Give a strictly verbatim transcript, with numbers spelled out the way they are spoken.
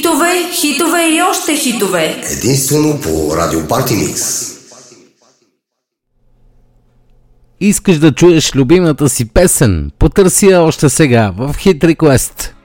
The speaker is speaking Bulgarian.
Хитове, хитове и още хитове. Единствено по Радио Party Mix. Искаш да чуеш любимата си песен? Потърси я още сега в Hit Request.